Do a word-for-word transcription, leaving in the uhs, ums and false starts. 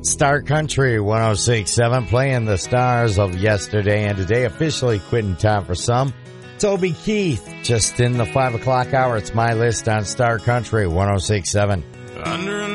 Star Country one oh six point seven playing the stars of yesterday and today. Officially quitting time for some. Toby Keith just in the five o'clock hour. It's my list on Star Country one oh six point seven. Under